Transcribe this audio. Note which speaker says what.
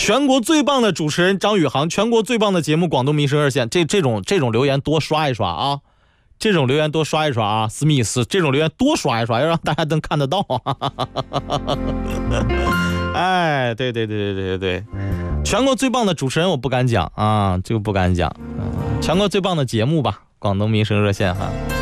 Speaker 1: 全国最棒的主持人张宇航，全国最棒的节目广东民生热线，这种留言多刷一刷啊，这种留言多刷一刷啊，史密斯这种留言多刷一刷，要让大家都看得到啊。哎，对，全国最棒的主持人我不敢讲啊，这个不敢讲，全国最棒的节目吧，广东民生热线哈。